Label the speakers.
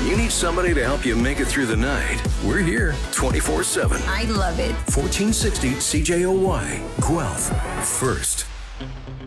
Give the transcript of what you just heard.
Speaker 1: you need somebody to help you make it through the night, we're here 24/7.
Speaker 2: I love it.
Speaker 1: 1460 CJOY, Guelph, first.